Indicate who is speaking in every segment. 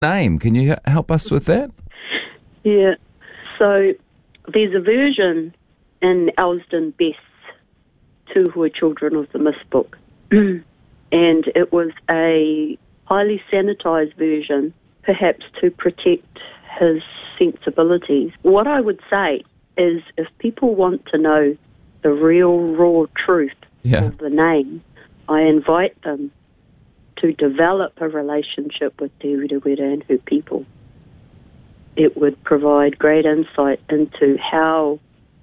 Speaker 1: name. Can you help us with that?
Speaker 2: Yeah. So there's a version in Elsden Best's Tūhoe Children of the Mist book. And it was a highly sanitised version, perhaps to protect his sensibilities. What I would say is if people want to know the real, raw truth of the name, I invite them to develop a relationship with Te Urewera and her people. It would provide great insight into how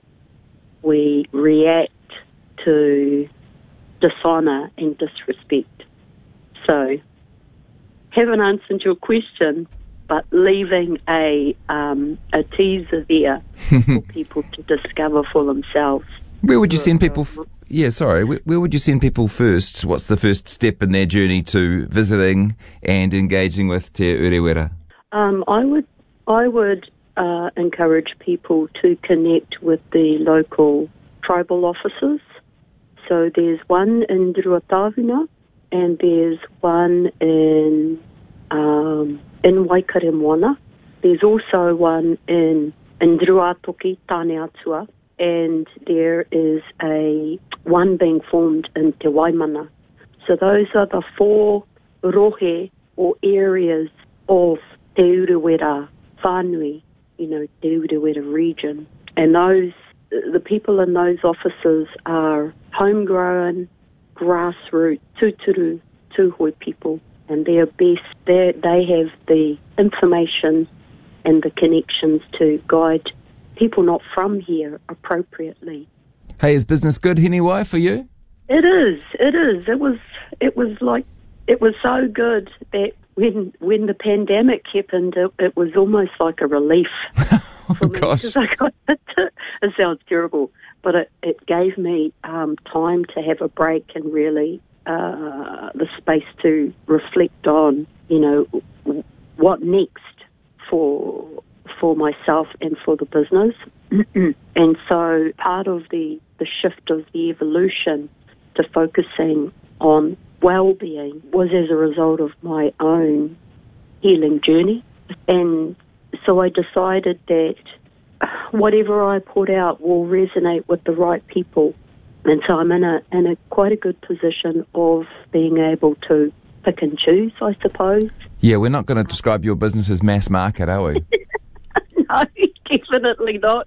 Speaker 2: we react to dishonour and disrespect. So, haven't answered your question, but leaving a teaser there for people to discover for themselves.
Speaker 1: Where would you send people? Where would you send people first? What's the first step in their journey to visiting and engaging with Te Urewera?
Speaker 2: I would encourage people to connect with the local tribal offices. So there's one in Ruatāwina and there's one in Waikaremoana. There's also one in Ruatoki, Tāne Atua, and there is one being formed in Te Waimana. So those are the 4 rohe or areas of Te Urewera whānui, Te Urewera region. And the people in those offices are homegrown, grassroots, tūturu, tūhoe people, and they're best. They have the information and the connections to guide people not from here appropriately.
Speaker 1: Hey, is business good, Hiniwai, for you?
Speaker 2: It is. It was so good that when the pandemic happened, it was almost like a relief for me.
Speaker 1: Gosh.
Speaker 2: It sounds terrible, but it gave me time to have a break and really the space to reflect on, what next for myself and for the business. And so part of the shift of the evolution to focusing on well-being was as a result of my own healing journey. And so I decided that whatever I put out will resonate with the right people. And so I'm in a quite a good position of being able to pick and choose, I suppose.
Speaker 1: Yeah, we're not going to describe your business as mass market, are we?
Speaker 2: No, definitely not.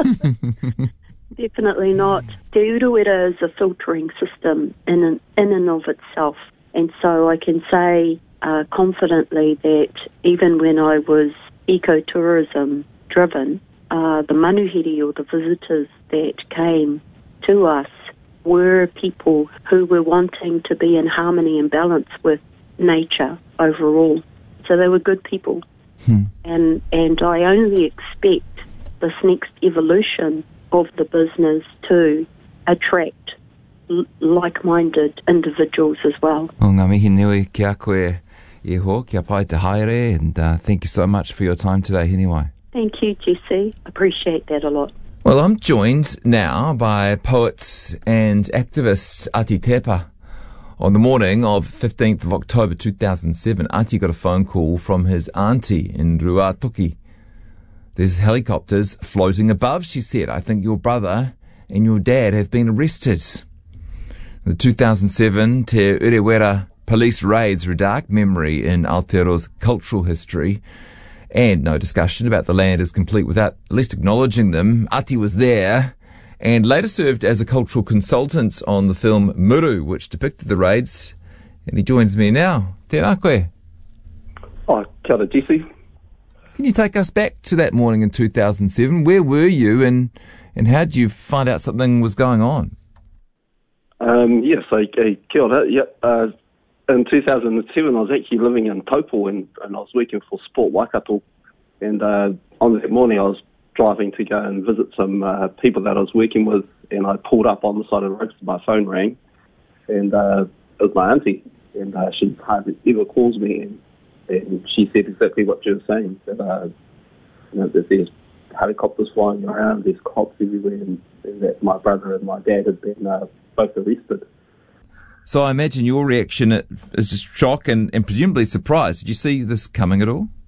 Speaker 2: Definitely not. Te Urewera is a filtering system in and of itself. And so I can say confidently that even when I was ecotourism driven, the manuhiri or the visitors that came to us were people who were wanting to be in harmony and balance with nature overall. So they were good people. And I only expect this next evolution of the business to attract like-minded individuals as well.
Speaker 1: O ngā mihi nui ki a koe e ho, kia pai te haere, and thank you so much for your time today, Hiniwai.
Speaker 2: Thank you, Jesse. Appreciate that a lot.
Speaker 1: Well, I'm joined now by poet and activist Ati Tepa. On the morning of 15th of October 2007, Ati got a phone call from his auntie in Ruatoki. There's helicopters floating above, she said. I think your brother and your dad have been arrested. The 2007 Te Urewera police raids were a dark memory in Aotearoa's cultural history, and no discussion about the land is complete without at least acknowledging them. Ati was there and later served as a cultural consultant on the film Muru, which depicted the raids, and he joins me now. Tēnā koe.
Speaker 3: Oh, kia ora, Jesse.
Speaker 1: Can you take us back to that morning in 2007? Where were you and how did you find out something was going on?
Speaker 3: Yes, kia ora. Yeah, in 2007, I was actually living in Taupo and I was working for Sport Waikato. And on that morning, I was driving to go and visit some people that I was working with, and I pulled up on the side of the road and my phone rang, and it was my auntie, and she hardly ever calls me, and she said exactly what you were saying, that that there's helicopters flying around, there's cops everywhere, and that my brother and my dad had been both arrested.
Speaker 1: So I imagine your reaction is just shock and presumably surprise. Did you see this coming at all?